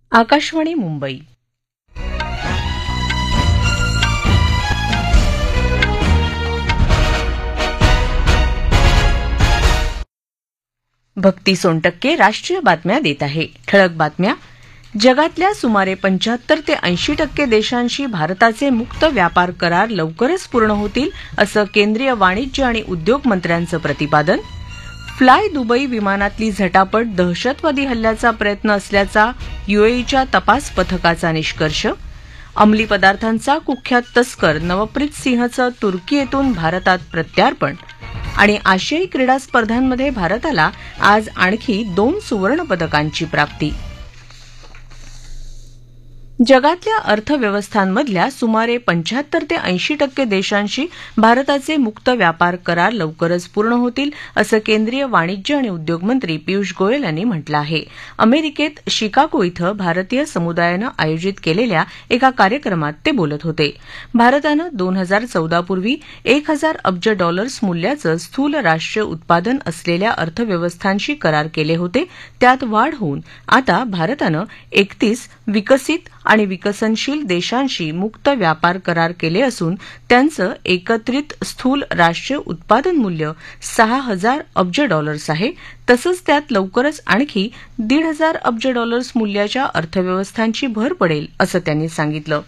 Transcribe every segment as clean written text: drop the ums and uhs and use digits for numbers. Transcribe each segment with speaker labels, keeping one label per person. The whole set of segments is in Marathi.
Speaker 1: आकाशवाणी मुंबई. भक्ती सोनटक्के राष्ट्रीय बातम्या देत आहे. ठळक बातम्या. जगातल्या सुमारे 75 ते 80% देशांशी भारताचे मुक्त व्यापार करार लवकरच पूर्ण होतील असं केंद्रीय वाणिज्य आणि उद्योग मंत्र्यांचं प्रतिपादन. फ्लाय दुबई विमानातली झटापट दहशतवादी हल्ल्याचा प्रयत्न असल्याचा यूएईच्या तपास पथकाचा निष्कर्ष. अंमली पदार्थांचा कुख्यात तस्कर नवप्रीत सिंहचं तुर्की येथून भारतात प्रत्यार्पण. आणि आशियाई क्रीडा स्पर्धांमध्ये भारताला आज आणखी 2 सुवर्णपदकांची प्राप्ती. जगातल्या अर्थव्यवस्थांमधल्या सुमारे 75 ते 80% देशांशी भारताचे मुक्त व्यापार करार लवकरच पूर्ण होतील असं केंद्रीय वाणिज्य आणि उद्योग मंत्री पियुष गोयल यांनी म्हटलं आहे. अमेरिकेत शिकागो इथं भारतीय समुदायानं आयोजित केलेल्या एका कार्यक्रमात ते बोलत होते. भारतानं 2014 पूर्वी $1,000 अब्ज मूल्याचं स्थूल राष्ट्रीय उत्पादन असलेल्या अर्थव्यवस्थांशी करार केले होते. त्यात वाढ होऊन आता भारतानं 31 विकसित आणि विकसनशील देशांशी मुक्त व्यापार करार केले असून त्यांचं एकत्रित स्थूल राष्ट्रीय उत्पादन मूल्य $6,000 अब्ज आहे. तसंच त्यात लवकरच आणखी $1,500 अब्ज मूल्याच्या अर्थव्यवस्थांची भर पडेल असं त्यांनी सांगितलं.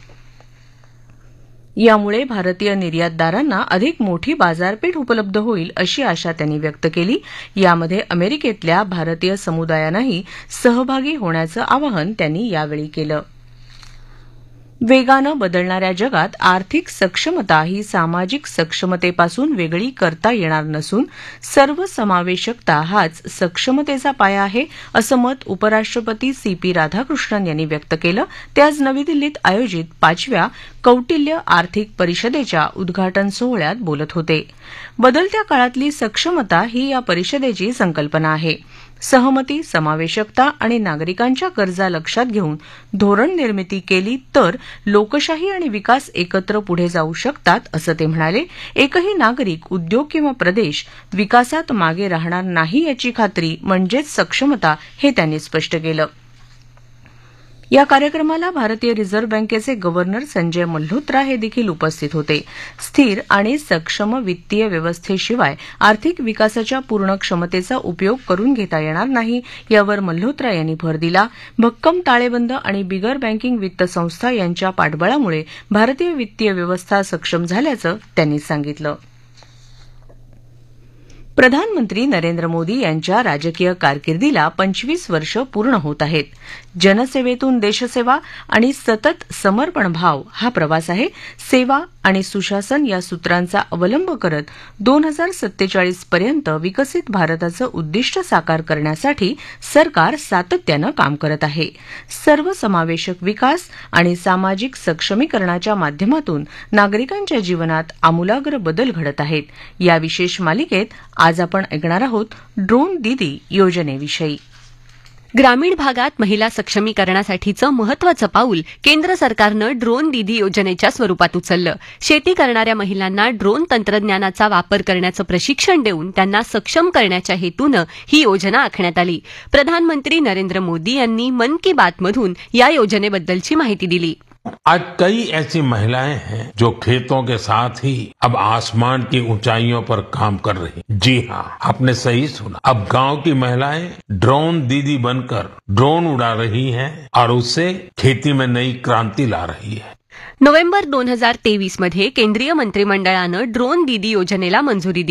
Speaker 1: यामुळे भारतीय निर्यातदारांना अधिक मोठी बाजारपेठ उपलब्ध होईल अशी आशा त्यांनी व्यक्त केली. यामध्ये अमेरिकेतल्या भारतीय समुदायानंही सहभागी होण्याचं आवाहन त्यांनी यावेळी केलं. वेगानं बदलणाऱ्या जगात आर्थिक सक्षमता ही सामाजिक सक्षमतेपासून वेगळी करता येणार नसून सर्वसमावेशकता हाच सक्षमतेचा पाया आहे असं मत उपराष्ट्रपती CP राधाकृष्णन यांनी व्यक्त केलं. ते आज नवी दिल्लीत आयोजित 5व्या कौटिल्य आर्थिक परिषदेच्या उद्घाटन सोहळ्यात बोलत होते. बदलत्या काळातली सक्षमता ही या परिषदेची संकल्पना आहे. सहमती, समावेशकता आणि नागरिकांच्या गरजा लक्षात घेऊन धोरण निर्मिती केली तर लोकशाही आणि विकास एकत्र पुढे जाऊ शकतात असं ते म्हणाले. एकही नागरिक, उद्योग किंवा प्रदेश विकासात मागे राहणार नाही याची खात्री म्हणजेच सक्षमता हे त्यांनी स्पष्ट केलं. या कार्यक्रमाला भारतीय रिझर्व्ह बँकेचे गव्हर्नर संजय मल्होत्रा हे देखील उपस्थित होते. स्थिर आणि सक्षम वित्तीय व्यवस्थेशिवाय आर्थिक विकासाच्या पूर्ण क्षमतेचा उपयोग करून घेता येणार नाही यावर मल्होत्रा यांनी भर दिला. भक्कम ताळेबंद आणि बिगर बँकिंग वित्त संस्था यांच्या पाठबळामुळे भारतीय वित्तीय व्यवस्था सक्षम झाल्याचं त्यांनी सांगितलं. प्रधानमंत्री नरेंद्र मोदी यांच्या राजकीय कारकिर्दीला 25 वर्ष पूर्ण होत आहेत. जनसेवेतून देशसेवा आणि सतत समर्पण भाव हा प्रवास आहे. सेवा आणि सुशासन या सूत्रांचा अवलंब करत 2047 पर्यंत विकसित भारताचं उद्दिष्ट साकार करण्यासाठी सरकार सातत्यानं काम करत आहे. सर्वसमावेशक विकास आणि सामाजिक सक्षमीकरणाच्या माध्यमातून नागरिकांच्या जीवनात आमूलाग्र बदल घडत आहेत. या विशेष मालिकेत आज आपण ऐकणार आहोत ड्रोन दीदी योजनेविषयी.
Speaker 2: ग्रामीण भागात महिला सक्षमीकरणासाठीचं महत्वाचं पाऊल केंद्र सरकारनं ड्रोन दीदी योजनेच्या स्वरूपात उचललं. शेती करणाऱ्या महिलांना ड्रोन तंत्रज्ञानाचा वापर करण्याचं प्रशिक्षण देऊन त्यांना सक्षम करण्याच्या हेतूनं ही योजना आखण्यात आली. प्रधानमंत्री नरेंद्र मोदी यांनी मन की बातमधून या योजनेबद्दलची माहिती दिली.
Speaker 3: आज कई ऐसी महिलाएं हैं जो खेतों के साथ ही अब आसमान की ऊंचाइयों पर काम कर रही. जी हाँ, आपने सही सुना. अब गांव की महिलाएं ड्रोन दीदी बनकर ड्रोन उड़ा रही हैं और उससे खेती में नई क्रांति ला रही है.
Speaker 2: नोव्हेंबर 2023 मध्ये केंद्रीय मंत्रिमंडळानं ड्रोन दीदी योजनेला मंजुरी दिली.